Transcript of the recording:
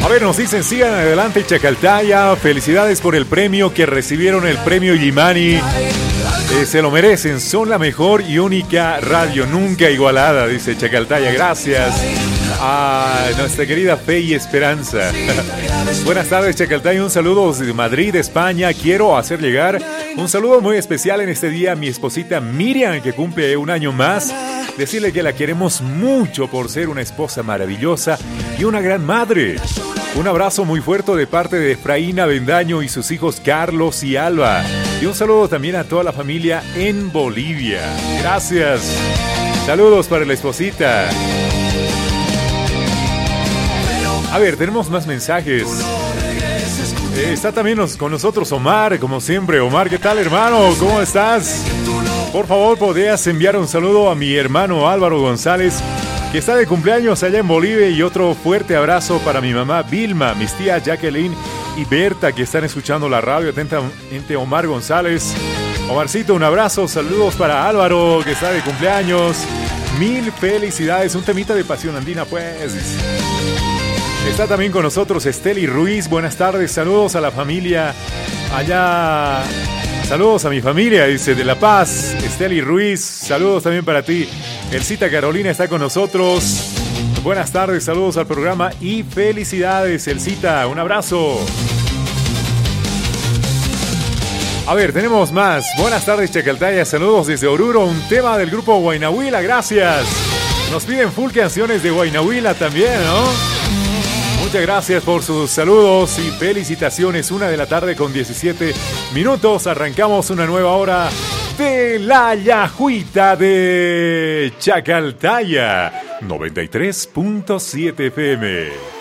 A ver, nos dicen, sigan adelante Chacaltaya, felicidades por el premio que recibieron, el premio Yimani. Se lo merecen, son la mejor y única radio nunca igualada, dice Chacaltaya, gracias a nuestra querida Fe y Esperanza. Buenas tardes Chacaltaya, un saludo desde Madrid, España. Quiero hacer llegar un saludo muy especial en este día a mi esposita Miriam, que cumple un año más. Decirle que la queremos mucho por ser una esposa maravillosa y una gran madre. Un abrazo muy fuerte de parte de Efraín Avendaño y sus hijos Carlos y Alba. Y un saludo también a toda la familia en Bolivia. Gracias. Saludos para la esposita. A ver, tenemos más mensajes. Está también con nosotros Omar, como siempre. Omar, ¿qué tal, hermano? ¿Cómo estás? Por favor, ¿podrías enviar un saludo a mi hermano Álvaro González, que está de cumpleaños allá en Bolivia? Y otro fuerte abrazo para mi mamá Vilma, mis tías Jacqueline y Berta, que están escuchando la radio. Atentamente, Omar González. Omarcito, un abrazo. Saludos para Álvaro, que está de cumpleaños. Mil felicidades. Un temita de Pasión Andina, pues. Está también con nosotros Esteli Ruiz. Buenas tardes. Saludos a la familia allá. Saludos a mi familia, dice, de La Paz. Esteli Ruiz, saludos también para ti. Elcita Carolina está con nosotros. Buenas tardes, saludos al programa y felicidades, Elcita. Un abrazo. A ver, tenemos más. Buenas tardes, Chacaltaya. Saludos desde Oruro. Un tema del grupo Huaynahuila, gracias. Nos piden full canciones de Huaynahuila también, ¿no? Muchas gracias por sus saludos y felicitaciones. 1:17 p.m. Arrancamos una nueva hora de La Yajuita de Chacaltaya. 93.7 FM.